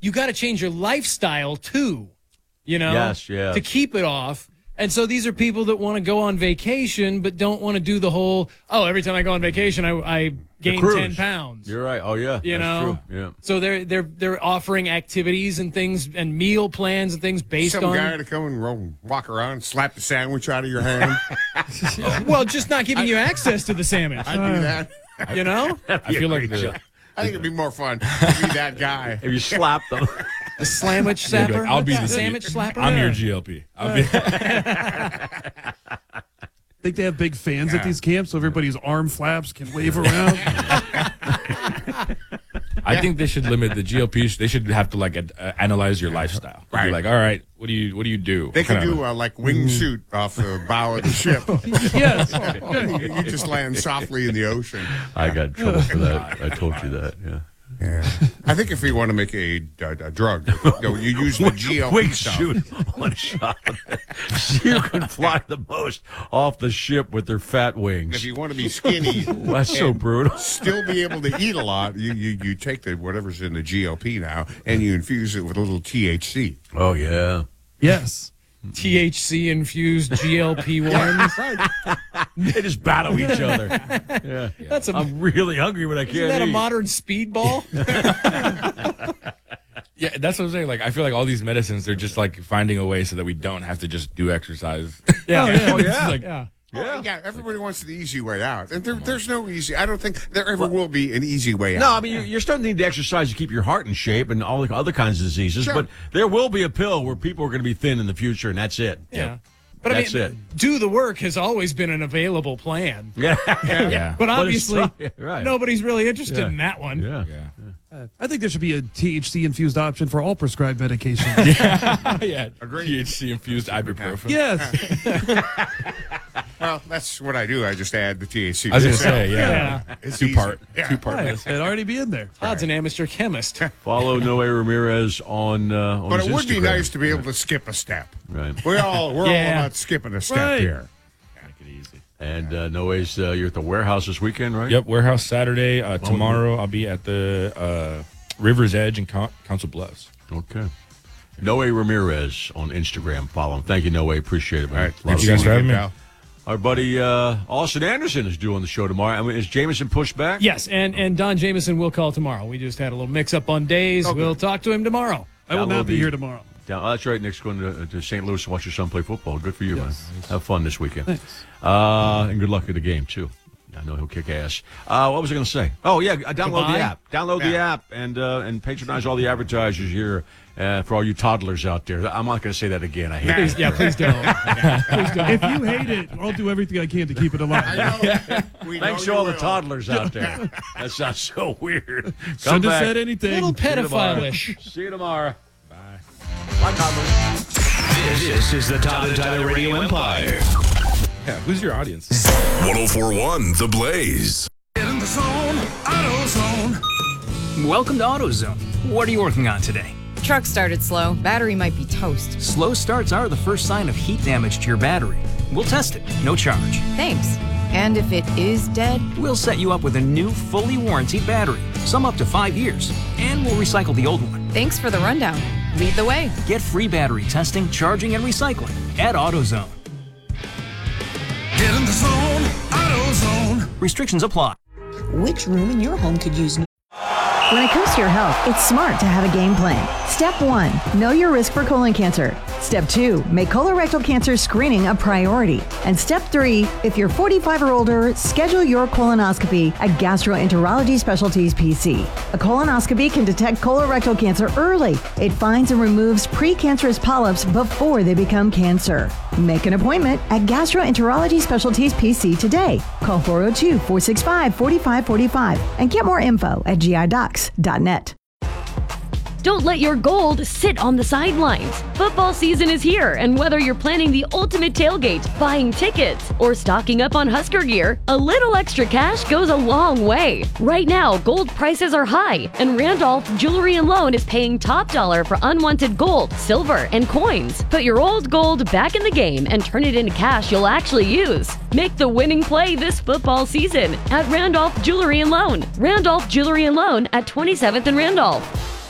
you got to change your lifestyle too, Yes, yeah. to keep it off. And so these are people that want to go on vacation but don't want to do the whole, every time I go on vacation, I gain 10 pounds. You're right. Oh, yeah. That's true. Yeah. So they're offering activities and things and meal plans and things based on. Some guy to come and walk around and slap the sandwich out of your hand. Well, just not giving you access to the sandwich. I'd do that. I feel like I think it'd be more fun to be that guy. If you slap them. The sandwich slapper? I'll be the sandwich slapper? I'm your GLP. I'll be. Think they have big fans at these camps so everybody's arm flaps can wave around? I think they should limit the GLP. They should have to analyze your lifestyle. Right. Be like, all right, what do you do? They could do like wingsuit off the bow of the ship. Yes. You just land softly in the ocean. I got in trouble for that. I told you that, yeah. Yeah. I think if you want to make a drug, you use the GLP Quick stuff. shoot one shot. You can fly the most off the ship with their fat wings. If you want to be skinny, That's so brutal. still be able to eat a lot, you take whatever's in the GLP now and you infuse it with a little THC. Oh, yeah. Yes. THC infused GLP-1s. They just battle each other. Yeah. I'm really hungry, but I can't Isn't that a eat. modern speedball? Yeah, that's what I'm saying. Like, I feel like all these medicines, they're just like finding a way so that we don't have to just do exercise. Yeah. Oh, yeah. Like, Yeah. Yeah, everybody wants the easy way out. And there's no easy. I don't think there ever will be an easy way out. No, I mean, you're starting to need to exercise to keep your heart in shape and all the other kinds of diseases. Sure. But there will be a pill where people are going to be thin in the future, and that's it. Yeah. But That's I mean, it. do the work has always been an available plan. Yeah. yeah. But obviously, right. nobody's really interested Yeah. in that one. Yeah. Yeah. I think there should be a THC infused option for all prescribed medication. Yeah. THC infused ibuprofen. Yes. Well, that's what I do. I just add the THC. I was going to say, yeah. It's Two-part. easy. Yeah. Two-part. It'd already be in there. Todd's an amateur chemist. Follow Noe Ramirez on But his it would be Instagram. nice to be able to skip a step. Right. We're all Yeah. about skipping a step Right. here. Make it easy. And Noe's, you're at the warehouse this weekend, right? Yep, Warehouse Saturday. Tomorrow I'll be at the River's Edge in Council Bluffs. Okay. Noe Ramirez on Instagram. Follow him. Thank you, Noe. Appreciate it, man. All right. Thank you guys for having me. Our buddy Austin Anderson is doing the show tomorrow. I mean, is Jameson pushed back? Yes, and Don Jameson will call tomorrow. We just had a little mix-up on days. Okay. We'll talk to him tomorrow. I will Download not be the- here tomorrow. That's right. Nick's going to St. Louis to watch your son play football. Good for you, man. Have fun this weekend. Thanks. And good luck at the game, too. I know he'll kick ass. What was I going to say? Oh, yeah, download Goodbye. the app. Download the app and patronize all the advertisers here for all you toddlers out there. I'm not going to say that again. I hate it. Please don't. If you hate it, I'll do everything I can to keep it alive. Thanks to all the toddlers out there. That sounds so weird. Come Shouldn't have back. said anything. Little pedophile-ish. See you tomorrow. Bye. Bye, toddlers. This is the Todd and Tyler Radio Empire. Yeah, who's your audience? 1041 The Blaze. In the zone, AutoZone. Welcome to AutoZone. What are you working on today? Truck started slow. Battery might be toast. Slow starts are the first sign of heat damage to your battery. We'll test it, no charge. Thanks. And if it is dead? We'll set you up with a new, fully warranted battery, some up to 5 years, and we'll recycle the old one. Thanks for the rundown. Lead the way. Get free battery testing, charging, and recycling at AutoZone. Get in the zone, AutoZone. Restrictions apply. Which room in your home could use... When it comes to your health, it's smart to have a game plan. Step 1, know your risk for colon cancer. Step 2, make colorectal cancer screening a priority. And Step 3, if you're 45 or older, schedule your colonoscopy at Gastroenterology Specialties PC. A colonoscopy can detect colorectal cancer early. It finds and removes precancerous polyps before they become cancer. Make an appointment at Gastroenterology Specialties PC today. Call 402-465-4545 and get more info at GIDocs.net. Don't let your gold sit on the sidelines. Football season is here, and whether you're planning the ultimate tailgate, buying tickets, or stocking up on Husker gear, a little extra cash goes a long way. Right now, gold prices are high, and Randolph Jewelry and Loan is paying top dollar for unwanted gold, silver, and coins. Put your old gold back in the game and turn it into cash you'll actually use. Make the winning play this football season at Randolph Jewelry and Loan. Randolph Jewelry and Loan at 27th and Randolph.